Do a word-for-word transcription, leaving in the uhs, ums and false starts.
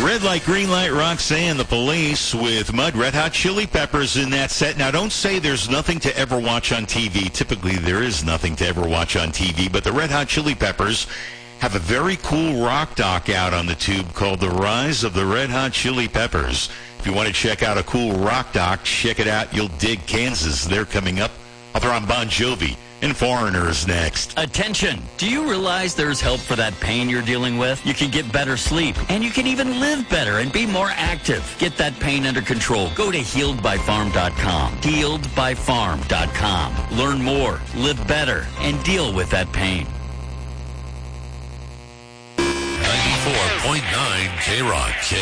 Red Light, Green Light, Roxanne, The Police with Mud, Red Hot Chili Peppers in that set. Now, don't say there's nothing to ever watch on T V. Typically, there is nothing to ever watch on T V, but the Red Hot Chili Peppers have a very cool rock doc out on the tube called The Rise of the Red Hot Chili Peppers. If you want to check out a cool rock doc, check it out. You'll dig Kansas. They're coming up. I'll throw on Bon Jovi and Foreigners next. Attention! Do you realize there's help for that pain you're dealing with? You can get better sleep, and you can even live better and be more active. Get that pain under control. Go to healed by farm dot com. healed by farm dot com. Learn more, live better, and deal with that pain. ninety-four point nine K-Rock.